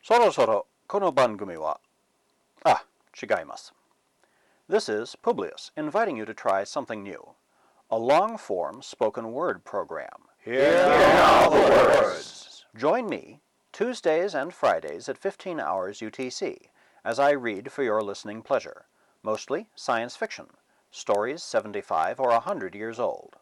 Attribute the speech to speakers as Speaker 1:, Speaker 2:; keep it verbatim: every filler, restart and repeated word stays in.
Speaker 1: そろそろこの番組は、ah, 違います。This is Publius inviting you to try something new. A long-form spoken word program.
Speaker 2: Here are the words.
Speaker 1: Join me Tuesdays and Fridays at fifteen hours U T C as I read for your listening pleasure, mostly science fiction, stories seventy-five or one hundred years old.